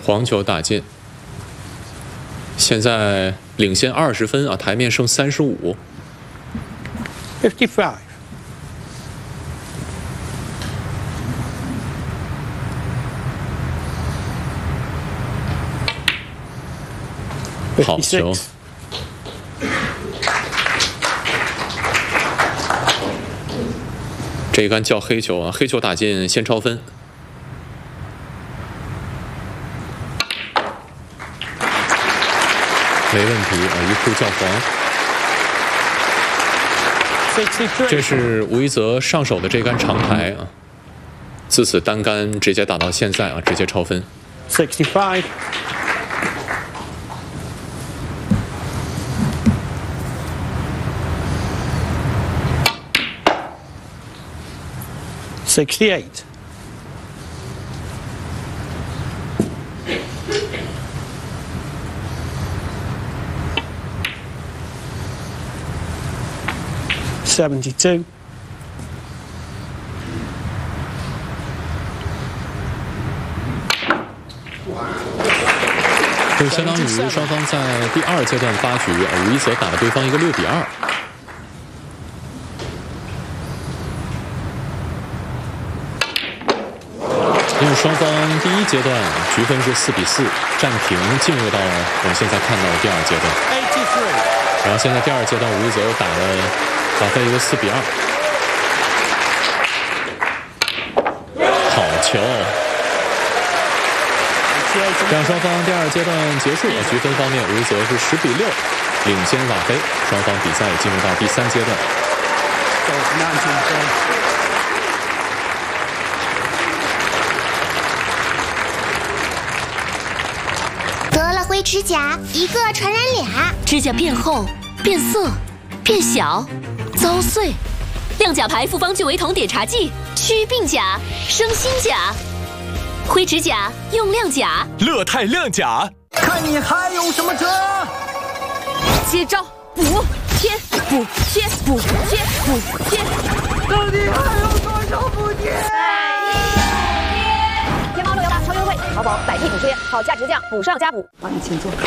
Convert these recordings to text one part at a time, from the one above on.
黄球打进，现在领先20分啊，台面剩35。 55. 好球！这一杆叫黑球啊，黑球打进先超分。没问题啊，一库叫黄。这是吴一泽上手的这杆长台啊，自此单杆直接打到现在啊，直接超分。 65. 68. 72. 就相当于双方在第2阶段8局，吴一泽打了对方一个6比2。因为双方第1阶段局分是4比4，战平，进入到我们现在看到的第2阶段。然后现在第2阶段，吴一泽又打了一个4比2。好球！这样双方第2阶段结束，局分方面，吴一泽是10比6领先瓦菲，双方比赛也进入到第3阶段。 得了灰指甲，一个传染俩。 指甲变厚、变色、变小、遭碎。亮甲牌复方聚维酮碘茶剂，祛病甲，生新甲。灰指甲用亮甲， 乐泰亮甲。 看你还有什么辙？ 接招，补贴，补贴，补贴，补贴。 到底还有多少补贴？ 天猫618超优惠，淘宝百亿补贴，好价直降，补上加补。 帮你请坐。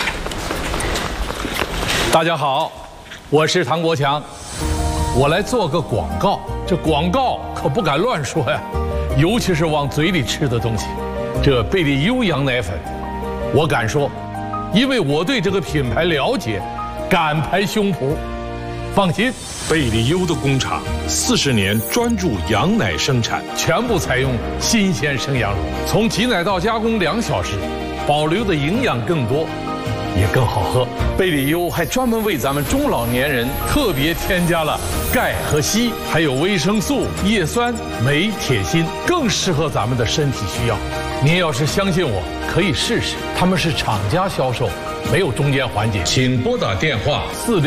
大家好，我是唐国强，我来做个广告。这广告可不敢乱说呀，尤其是往嘴里吃的东西。这贝利优羊奶粉，我敢说，因为我对这个品牌了解，敢拍胸脯。放心， 贝利优的工厂40年专注羊奶生产， 全部采用新鲜生羊乳，从挤奶到加工2小时，保留的营养更多，也更好喝。贝利优还专门为咱们中老年人特别添加了钙和硒，还有维生素、叶酸、镁、铁、锌，更适合咱们的身体需要。您要是相信我，可以试试，他们是厂家销售，没有中间环节。 请拨打电话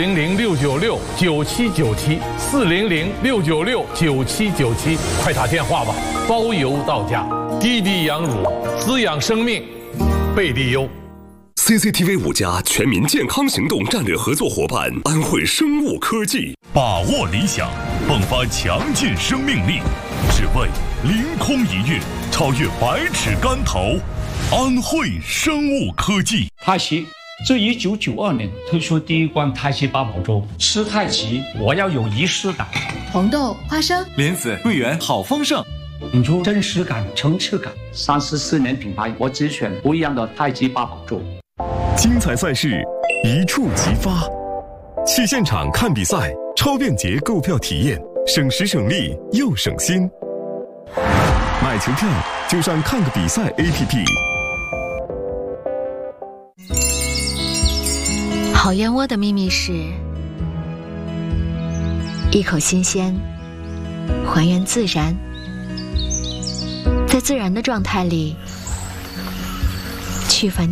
400-696-9797，400-696-9797，快打电话吧，包邮到家。滴滴羊乳，滋养生命，贝利优。 CCTV 5家全民健康行动战略合作伙伴安慧生物科技， 把握理想，迸发强劲生命力，只为凌空一跃，超越百尺竿头。安慧生物科技。 太极自1992年推出第一罐太极八宝粥，吃太极我要有仪式感。 红豆、花生、 莲子、桂圆，好丰盛。 引出真实感、层次感。34年品牌，我只选不一样的太极八宝粥。 精彩赛事一触即发，去现场看比赛，超便捷购票体验，省时省力又省心。买球票就上看个比赛 APP。 好燕窝的秘密是一口新鲜，还原自然，在自然的状态里去繁